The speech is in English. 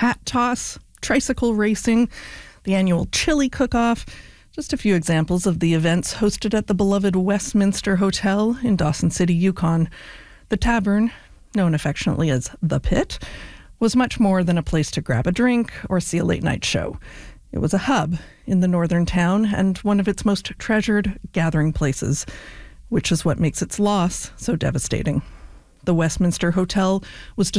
hat toss, tricycle racing, the annual chili cook-off. Just a few examples of the events hosted at the beloved Westminster Hotel in Dawson City, Yukon. The tavern, known affectionately as The Pit, was much more than a place to grab a drink or see a late-night show. It was a hub in the northern town and one of its most treasured gathering places, which is what makes its loss so devastating. The Westminster Hotel was